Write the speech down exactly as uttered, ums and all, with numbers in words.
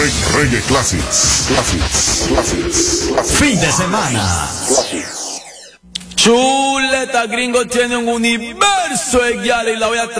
Reggae, reggae Classics. Classics. Classics. Classics. Fin de semana. Classics. Chuleta gringo tiene un universo de guiar y la voy a traer.